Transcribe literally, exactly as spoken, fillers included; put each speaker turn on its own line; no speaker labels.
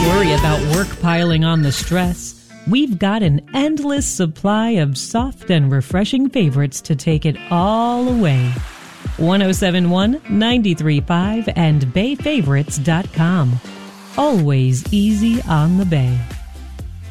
Worry about work piling on the stress? We've got an endless supply of soft and refreshing favorites to take it all away. ten seventy-one, ninety-three point five and bay favorites dot com. Always easy on the bay.